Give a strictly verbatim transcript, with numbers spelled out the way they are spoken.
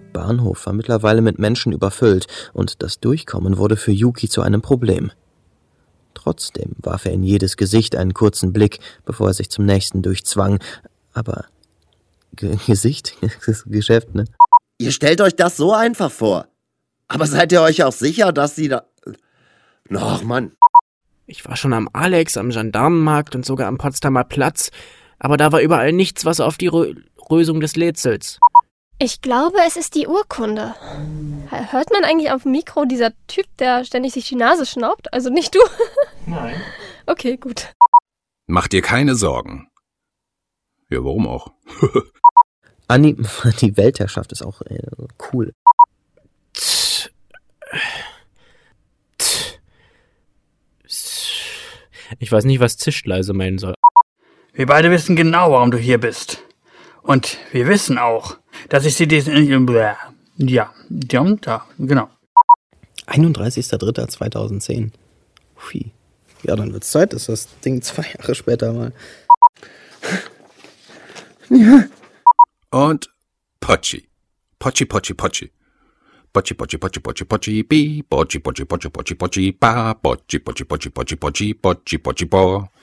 Bahnhof war mittlerweile mit Menschen überfüllt und das Durchkommen wurde für Yuki zu einem Problem. Trotzdem warf er in jedes Gesicht einen kurzen Blick, bevor er sich zum nächsten durchzwang. Aber G- Gesicht? Das ist Geschäft, ne? Ihr stellt euch das so einfach vor. Aber seid ihr euch auch sicher, dass sie da... Ach, Mann. Ich war schon am Alex, am Gendarmenmarkt und sogar am Potsdamer Platz, aber da war überall nichts, was auf die Rö- Lösung des Rätsels. Ich glaube, es ist die Urkunde. Hört man eigentlich auf dem Mikro dieser Typ, der ständig sich die Nase schnaubt? Also nicht du? Nein. Okay, gut. Mach dir keine Sorgen. Ja, warum auch? Anni, die Weltherrschaft ist auch äh, cool. Tch. Tch. Ich weiß nicht, was Zischleise meinen soll. Wir beide wissen genau, warum du hier bist. Und wir wissen auch, dass ich sie diesen... Ja, ja, da, genau. einunddreißigster dritter zweitausendzehn. Ui. Ja, dann wird's Zeit, dass das Ding zwei Jahre später mal... Ja. Und Pochi. Pochi, Pochi, Pochi. Pochi, Pochi, Pochi, Pochi, Pochi, bi. Pochi, Pochi, Pochi, Pochi, Pochi, ba. Pochi, Pochi, Pochi, Pochi, Pochi, Pochi, Pochi, Pochi, bo.